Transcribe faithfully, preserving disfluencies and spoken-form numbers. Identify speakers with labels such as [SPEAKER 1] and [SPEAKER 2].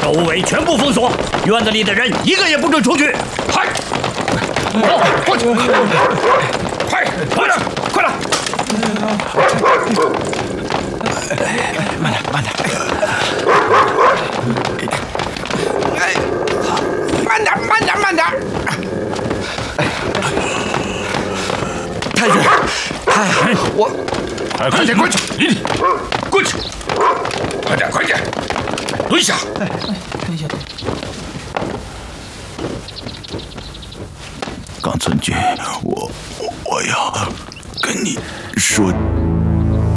[SPEAKER 1] 周围全部封锁，院子里的人一个也不准出去。嗨，过去，快，快点，快点！
[SPEAKER 2] 慢点，慢点。哎，慢点，慢点，慢点。太君，哎，我，
[SPEAKER 3] 哎，快点过去，你过去，快点，快点，蹲下。
[SPEAKER 2] 哎，蹲下。
[SPEAKER 4] 冈村君，我我我要跟你说